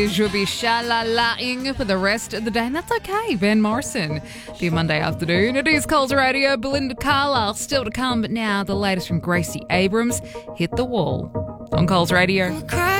You'll be sha-la-la-ing for the rest of the day, and that's okay. Van Morrison, the Monday afternoon. It is Coles Radio. Belinda Carlisle still to come, but now the latest from Gracie Abrams, Hit the Wall on Coles Radio.